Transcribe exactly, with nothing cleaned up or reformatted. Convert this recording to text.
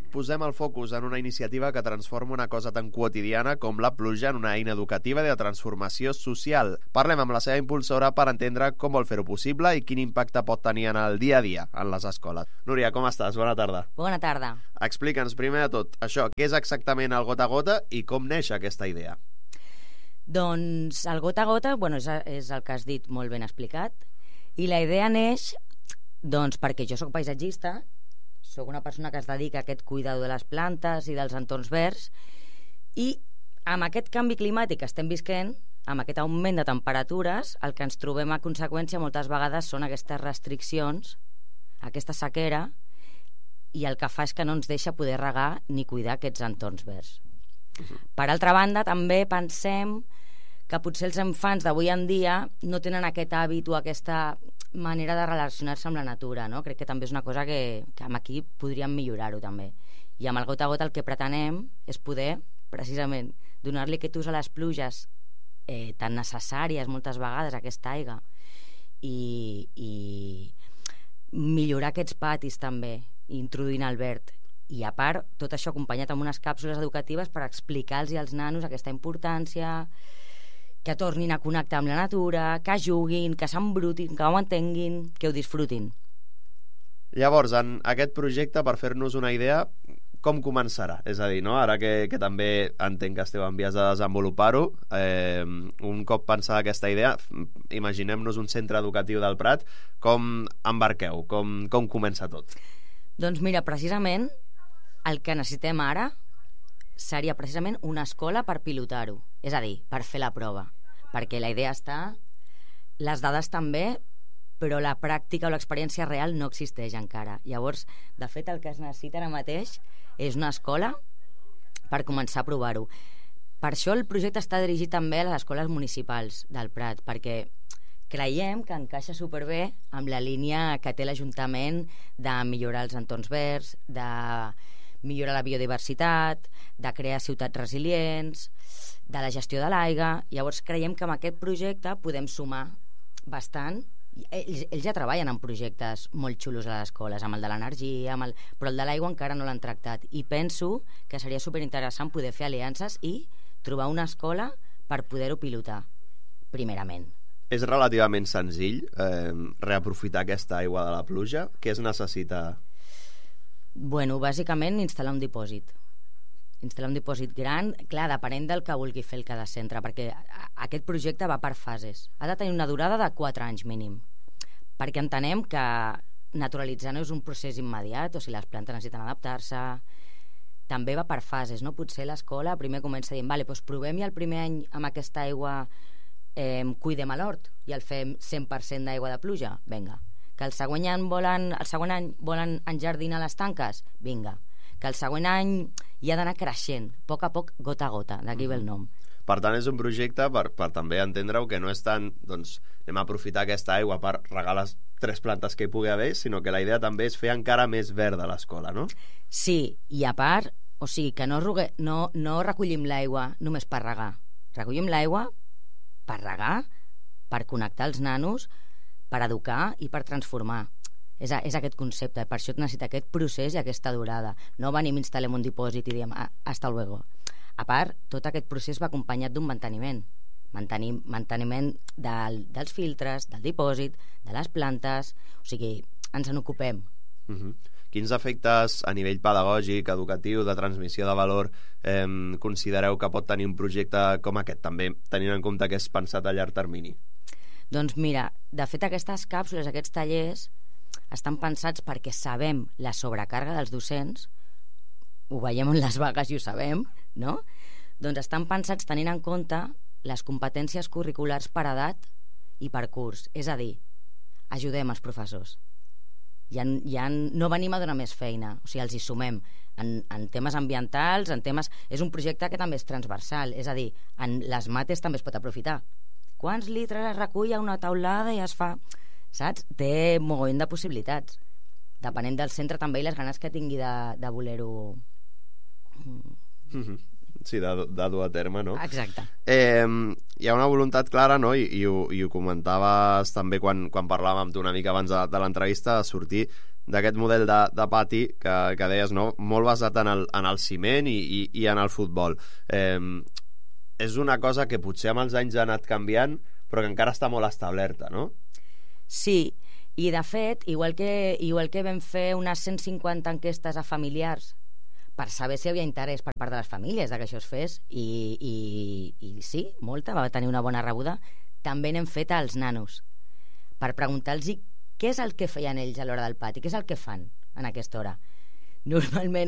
posem el focus en una iniciativa que transforma una cosa tan quotidiana com la pluja en una eina educativa i de transformació social. Parlem amb la seva impulsora per entendre com vol fer-ho possible i quin impacte pot tenir en el dia a dia en les escoles. Núria, com estàs? Bona tarda. Bona tarda. Explica'ns primer de tot això, què és exactament el Gota a Gota i com neix aquesta idea? Doncs el Gota a Gota, bueno, és, és el que has dit molt ben explicat, i la idea neix doncs, perquè jo sóc paisatgista, sóc una persona que es dedica a aquest cuidado de les plantes i dels entorns verds, i amb aquest canvi climàtic que estem visquent, amb aquest augment de temperatures, el que ens trobem a conseqüència moltes vegades són aquestes restriccions, aquesta sequera, i el que fa és que no ens deixa poder regar ni cuidar aquests entorns verds. Uh-huh. Per altra banda, també pensem que potser els infants d'avui en dia no tenen aquest hàbit o aquesta manera de relacionar-se amb la natura, no? Crec que també és una cosa que, que amb aquí podríem millorar-ho també. I amb el Gota a Gota el que pretenem és poder, precisament, donar-li aquest ús a les pluges eh, tan necessàries moltes vegades, aquesta aigua, i, i millorar aquests patis també, introduint el verd. I a part, tot això acompanyat amb unes càpsules educatives per explicar-los als nanos aquesta importància, que tornin a connectar amb la natura, que juguin, que s'embrutin, que ho entenguin, que ho disfrutin. Llavors, en aquest projecte, per fer-nos una idea, com començarà? És a dir, no? Ara que, que també entenc que esteu en vies de desenvolupar-ho, eh, un cop pensada aquesta idea, imaginem-nos un centre educatiu del Prat, com embarqueu? Com, com comença tot? Doncs mira, precisament, el que necessitem ara seria precisament una escola per pilotar-ho, és a dir, per fer la prova, perquè la idea està, les dades també, però la pràctica o l'experiència real no existeix encara. Llavors, de fet, el que es necessita ara mateix és una escola per començar a provar-ho. Per això el projecte està dirigit també a les escoles municipals del Prat, perquè creiem que encaixa superbé amb la línia que té l'Ajuntament de millorar els entorns verds, de millorar la biodiversitat, de crear ciutats resilients, de la gestió de l'aigua. Llavors creiem que amb aquest projecte podem sumar bastant. Ells, ells ja treballen en projectes molt xulos a les escoles, amb el de l'energia, amb el... però el de l'aigua encara no l'han tractat. I penso que seria superinteressant poder fer aliances i trobar una escola per poder-ho pilotar, primerament. És relativament senzill eh, reaprofitar aquesta aigua de la pluja? Què es necessita? Bueno, bàsicament instal·lar un dipòsit. Instal·lar un dipòsit gran, clar, depenent del que vulgui fer el cada centre, perquè aquest projecte va per fases. Ha de tenir una durada de quatre anys mínim, perquè entenem que naturalitzar no és un procés immediat, o sigui, les plantes necessiten adaptar-se. També va per fases, no? Potser l'escola primer comença dient, vale, doncs provem i el primer any amb aquesta aigua eh, cuidem a l'hort i el fem cent per cent d'aigua de pluja, vinga. Que el següent any volen, el següent any volen enjardinar les tanques, vinga. Que el següent any hi ha d'anar creixent, a poc a poc, gota a gota, d'aquí ve el nom. Per tant, és un projecte per, per també entendre-ho que no és tant, doncs, anem a aprofitar aquesta aigua per regar les tres plantes que hi pugui haver, sinó que la idea també és fer encara més verda l'escola, no? Sí, i a part, o sigui, que no, rugue, no, no recollim l'aigua només per regar. Recollim l'aigua per regar, per connectar els nanos, per educar i per transformar. És, a, és aquest concepte, per això necessita aquest procés i aquesta durada. No venim, instal·lem un dipòsit i diem ah, hasta luego. A part, tot aquest procés va acompanyat d'un manteniment. Mantenim, manteniment del, dels filtres, del dipòsit, de les plantes, o sigui, ens en ocupem. Uh-huh. Quins efectes a nivell pedagògic, educatiu, de transmissió de valor eh, considereu que pot tenir un projecte com aquest, també tenint en compte que és pensat a llarg termini? Doncs mira, de fet aquestes càpsules, aquests tallers estan pensats perquè sabem la sobrecàrrega dels docents, ho veiem en les vagues i ho sabem, no? Doncs estan pensats tenint en compte les competències curriculars per edat i per curs, és a dir, ajudem els professors. Ja, ja no venim a donar més feina, o sigui, els hi sumem en, en temes ambientals, en temes... És un projecte que també és transversal, és a dir, en les mates també es pot aprofitar. Quants litres es recull a una taulada i es fa... Saps? Té mogollon de possibilitats. Depenent del centre també i les ganes que tingui de, de voler-ho... Mm-hmm. Sí, de, de dur a terme, no? Exacte. Eh, hi ha una voluntat clara, no? I, i, ho, i ho comentaves també quan, quan parlàvem amb tu una mica abans de, de l'entrevista, de sortir d'aquest model de, de pati que, que deies, no? Molt basat en el, en el ciment i, i, i en el futbol. Eh, és una cosa que potser amb els anys ha anat canviant, però que encara està molt establerta, no? Sí, i de fet, igual que, igual que vam fer unes cent cinquanta enquestes a familiars per saber si hi havia interès per part de les famílies de que això es fes, i, i, i sí, molta, va tenir una bona rebuda, també n'hem fet als nanos per preguntar-los què és el que feien ells a l'hora del pati, què és el que fan en aquesta hora. Normalment